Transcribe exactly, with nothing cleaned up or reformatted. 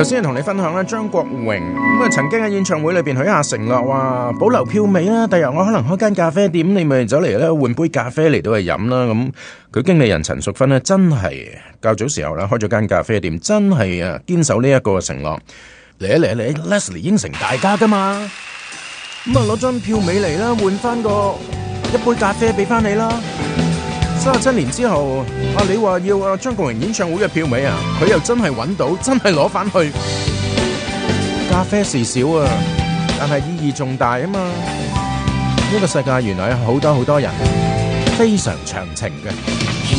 頭先同你分享啦，張國榮咁啊，曾經喺演唱會裏邊許下承諾，話保留票尾啦，第日我可能開間咖啡店，你咪走嚟咧換杯咖啡嚟到去飲啦。咁佢經理人陳淑芬呢，真係較早時候啦開咗間咖啡店，真係啊堅守呢一個承諾。嚟嚟嚟 Leslie 應承大家噶嘛，咁啊攞張票尾嚟啦，換翻個一杯咖啡俾翻你啦。三十七年之後，啊你話要啊張國榮演唱會嘅票尾啊，佢又真係揾到，真係攞翻去。咖啡事少啊，但係意義重大啊嘛。呢個世界原來有好多好多人非常長情嘅。